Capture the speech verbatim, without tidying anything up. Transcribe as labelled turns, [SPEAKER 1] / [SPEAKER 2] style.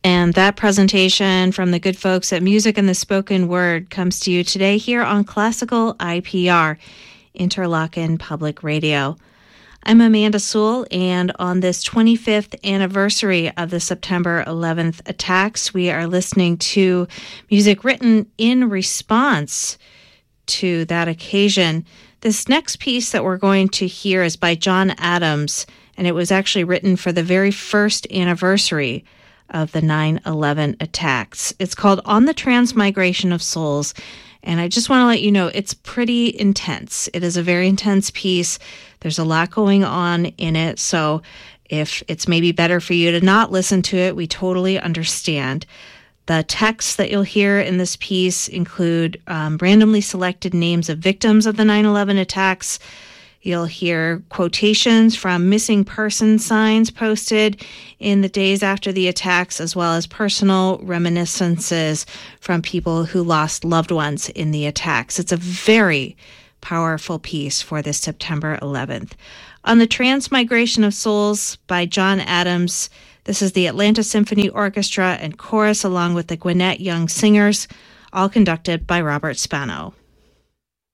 [SPEAKER 1] And that presentation from the good folks at Music and the Spoken Word comes to you today here on Classical I P R, Interlochen Public Radio. I'm Amanda Sewell, and on this twenty-fifth anniversary of the September eleventh attacks, we are listening to music written in response to that occasion. This next piece that we're going to hear is by John Adams, and it was actually written for the very first anniversary of the nine eleven attacks. It's called On the Transmigration of Souls, and I just want to let you know it's pretty intense. It is a very intense piece. There's a lot going on in it, so if it's maybe better for you to not listen to it, we totally understand. The texts that you'll hear in this piece include um, randomly selected names of victims of the nine eleven attacks. You'll hear quotations from missing person signs posted in the days after the attacks, as well as personal reminiscences from people who lost loved ones in the attacks. It's a very powerful piece for this September eleventh. On the Transmigration of Souls by John Adams, this is the Atlanta Symphony Orchestra and Chorus along with the Gwinnett Young Singers, all conducted by Robert Spano.